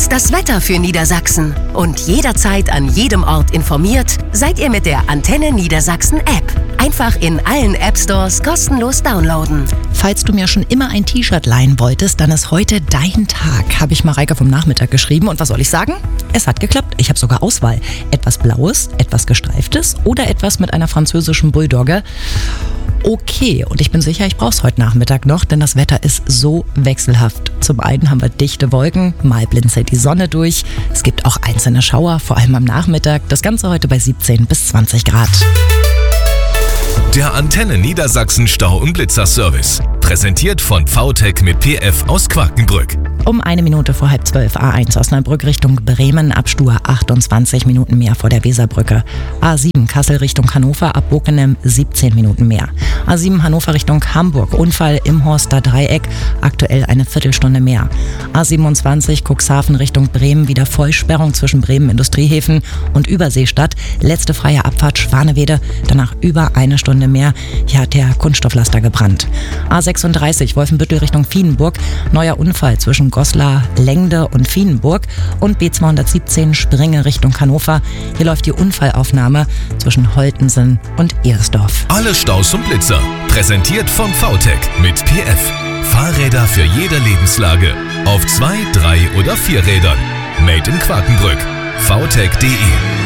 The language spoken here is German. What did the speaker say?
Jetzt das Wetter für Niedersachsen. Und jederzeit an jedem Ort informiert seid ihr mit der Antenne Niedersachsen App. Einfach in allen App-Stores kostenlos downloaden. Falls du mir schon immer ein T-Shirt leihen wolltest, dann ist heute dein Tag, habe ich Mareike vom Nachmittag geschrieben. Und was soll ich sagen? Es hat geklappt. Ich habe sogar Auswahl. Etwas Blaues, etwas Gestreiftes oder etwas mit einer französischen Bulldogge. Okay, und ich bin sicher, ich brauche es heute Nachmittag noch, denn das Wetter ist so wechselhaft. Zum einen haben wir dichte Wolken, mal blinzelt die Sonne durch. Es gibt auch einzelne Schauer, vor allem am Nachmittag. Das Ganze heute bei 17 bis 20 Grad. Der Antenne Niedersachsen Stau- und Blitzerservice. Präsentiert von VTech mit PF aus Quakenbrück. Um 1 Minute vor 11:30 A1 Osnabrück Richtung Bremen, ab Stur 28 Minuten mehr vor der Weserbrücke. A7 Kassel Richtung Hannover, ab Bockenem 17 Minuten mehr. A7 Hannover Richtung Hamburg, Unfall im Horster Dreieck, aktuell eine Viertelstunde mehr. A27 Cuxhaven Richtung Bremen, wieder Vollsperrung zwischen Bremen Industriehäfen und Überseestadt. Letzte freie Abfahrt Schwanewede, danach über 1 Stunde mehr. Hier hat der Kunststofflaster gebrannt. A36 Wolfenbüttel Richtung Vienenburg, neuer Unfall zwischen Goslar, Lengde und Vienenburg und B217 Springe Richtung Hannover. Hier läuft die Unfallaufnahme zwischen Holtensen und Ersdorf. Alle Staus und Blitzer. Präsentiert von VTech mit PF. Fahrräder für jede Lebenslage. Auf 2, 3 oder 4 Rädern. Made in Quakenbrück. VTech.de